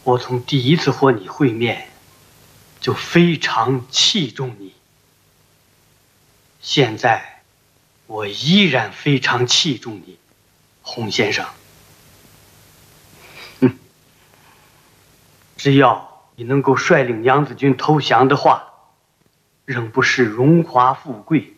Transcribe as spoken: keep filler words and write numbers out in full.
我从第一次和你会面，就非常器重你。现在，我依然非常器重你，洪先生。哼，只要你能够率领娘子军投降的话，仍不是荣华富贵，